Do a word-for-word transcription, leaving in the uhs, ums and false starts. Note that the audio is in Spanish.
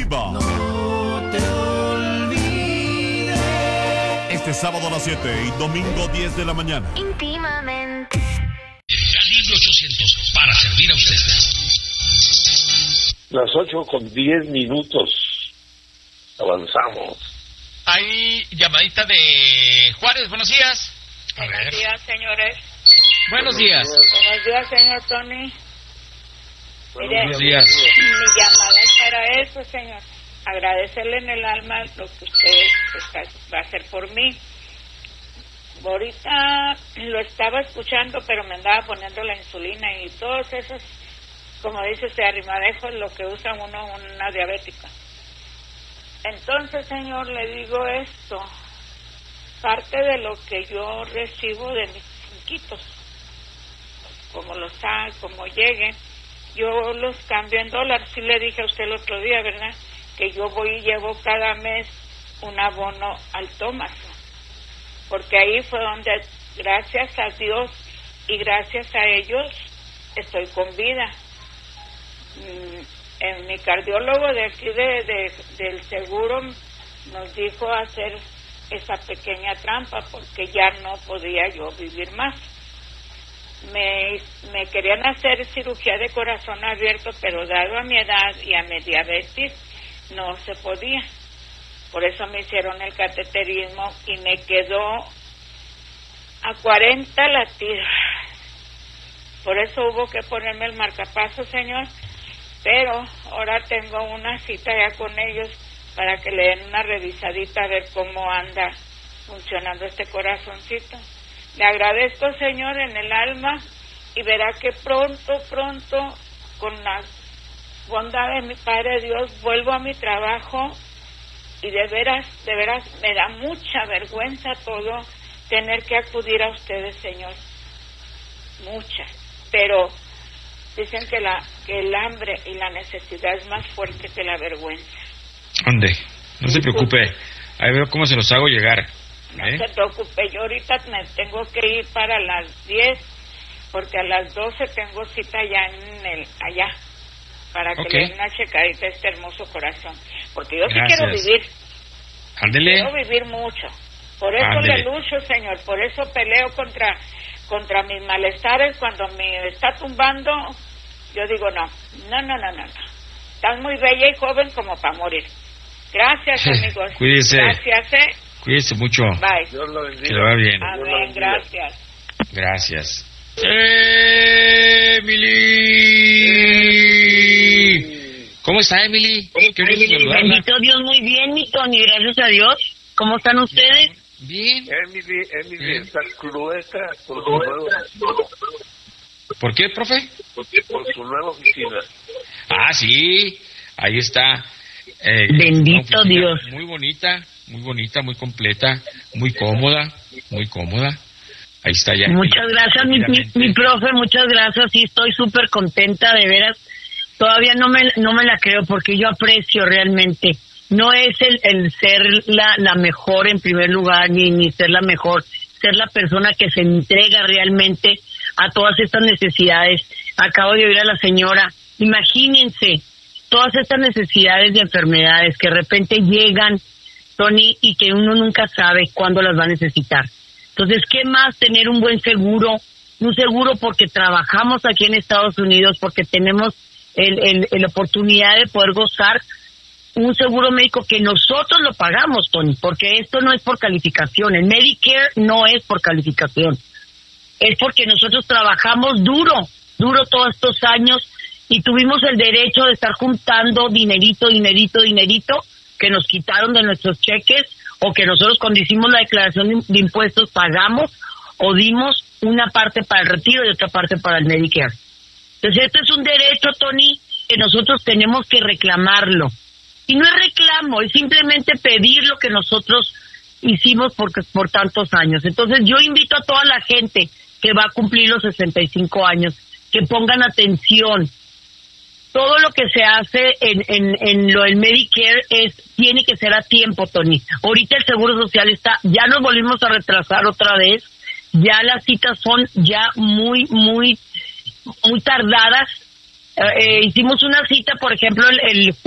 Viva. No te olvides. Este sábado a las siete y domingo diez de la mañana. Íntimamente. Calibre ochocientos, para servir a ustedes. Las ocho con diez minutos. Avanzamos. Hay llamadita de Juárez, buenos días. A Buenos ver. días, señores. Buenos días. Buenos días, señor Tony. Mire, Buenos días. Mi llamada es para eso, señor. Agradecerle en el alma lo que usted está, va a hacer por mí. Ahorita lo estaba escuchando, pero me andaba poniendo la insulina y todos esos, como dice usted, arrimadejos, lo que usa uno, una diabética. Entonces, señor, le digo esto. Parte de lo que yo recibo de mis cinquitos, como los haga, como lleguen, yo los cambio en dólares. Sí le dije a usted el otro día, ¿verdad?, que yo voy y llevo cada mes un abono al Thomas, porque ahí fue donde, gracias a Dios y gracias a ellos, estoy con vida. En mi cardiólogo de aquí de, de, del seguro nos dijo hacer esa pequeña trampa porque ya no podía yo vivir más. Me, me querían hacer cirugía de corazón abierto, pero dado a mi edad y a mi diabetes no se podía. Por eso me hicieron el cateterismo y me quedó a cuarenta latidos. Por eso hubo que ponerme el marcapaso, señor. Pero ahora tengo una cita ya con ellos para que le den una revisadita a ver cómo anda funcionando este corazoncito. Le agradezco, señor, en el alma, y verá que pronto, pronto, con la bondad de mi Padre Dios, vuelvo a mi trabajo, y de veras, de veras, me da mucha vergüenza todo tener que acudir a ustedes, señor. Mucha. Pero dicen que la que el hambre y la necesidad es más fuerte que la vergüenza. Ande, no se preocupe. Ahí veo cómo se los hago llegar. No ¿eh? se preocupe, yo ahorita me tengo que ir para las diez, porque a las doce tengo cita allá en el, allá, para que Okay. le den una checadita a este hermoso corazón. Porque yo Gracias. sí quiero vivir. Ándele. Quiero vivir mucho. Por eso Ándele. le lucho, señor, por eso peleo contra, contra mis malestares. Cuando me está tumbando, yo digo no, no, no, no, no, no. Estás muy bella y joven como para morir. Gracias, amigos. Cuídese. Gracias, eh. Cuídese mucho. Bye. Dios lo bendiga. Que le va bien. Amén, gracias. Gracias. ¡Emily! ¿Cómo está, Emily? Qué gusto saludarla. Bendito Dios, muy bien, mi Tony, gracias a Dios. ¿Cómo están ustedes? Bien. Emily, Emily Bien. está clueca por su, nuevo, ¿Por qué, profe? por su nueva oficina. Ah, sí. Ahí está. Eh, Bendito una oficina Dios. Muy bonita, muy bonita, muy completa, muy cómoda, muy cómoda. Ahí está ya. Muchas gracias, mi, mi, Rápidamente. mi profe, muchas gracias. Sí, estoy súper contenta, de veras. Todavía no me no me la creo porque yo aprecio realmente. No es el, el ser la, la mejor en primer lugar, ni, ni ser la mejor, ser la persona que se entrega realmente a todas estas necesidades. Acabo de oír a la señora, imagínense, todas estas necesidades de enfermedades que de repente llegan, Tony, y que uno nunca sabe cuándo las va a necesitar. Entonces, ¿qué más tener un buen seguro? Un seguro porque trabajamos aquí en Estados Unidos, porque tenemos el, el, el oportunidad de poder gozar un seguro médico que nosotros lo pagamos, Tony, porque esto no es por calificación. El Medicare no es por calificación. Es porque nosotros trabajamos duro, duro todos estos años y tuvimos el derecho de estar juntando dinerito, dinerito, dinerito que nos quitaron de nuestros cheques o que nosotros cuando hicimos la declaración de impuestos pagamos o dimos una parte para el retiro y otra parte para el Medicare. Entonces, este es un derecho, Tony, que nosotros tenemos que reclamarlo. Y no es reclamo, es simplemente pedir lo que nosotros hicimos por, por tantos años. Entonces, yo invito a toda la gente que va a cumplir los sesenta y cinco años, que pongan atención. Todo lo que se hace en, en, en lo del Medicare es tiene que ser a tiempo, Tony. Ahorita el Seguro Social está, ya nos volvimos a retrasar otra vez, ya las citas son ya muy, muy, muy tardadas. Eh, hicimos una cita, por ejemplo, el, el